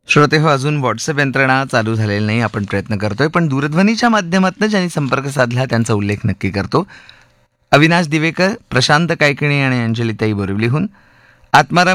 श्रोते हो, अजून व्हॉट्सअप यंत्रणा चालू झालेली नाही. आपण प्रयत्न करतोय, पण दूरध्वनीच्या माध्यमातून ज्यांनी संपर्क साधला त्यांचा उल्लेख नक्की करतो. अविनाश दिवेकर, प्रशांत कायकिणी आणि अंजलिताई बोरिवलीहून, आत्माराम